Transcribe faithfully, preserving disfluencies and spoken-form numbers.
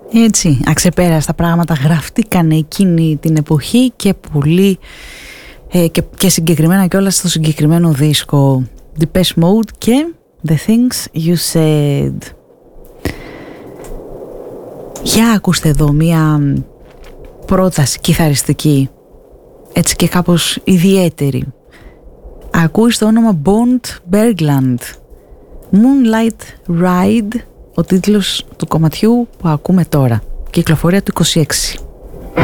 Έτσι, αξεπέραστα πράγματα γραφτήκαν εκείνη την εποχή και πολύ ε, και, και συγκεκριμένα κιόλας στο συγκεκριμένο δίσκο Depeche Mode και The Things You Said. Για ακούστε εδώ μία πρόταση κιθαριστική, έτσι και κάπως ιδιαίτερη. Ακούει στο όνομα Bond Bergland, Moonlight Ride, ο τίτλος του κομματιού που ακούμε τώρα, κυκλοφορία του είκοσι έξι.